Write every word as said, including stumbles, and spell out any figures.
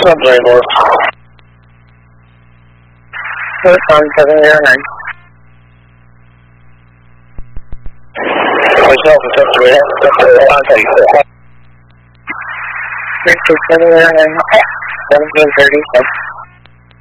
What's up, J-Boy? What's on seven zero nine? Myself, it's up to me. I'll tell you. six six seven zero nine, seventeen thirty.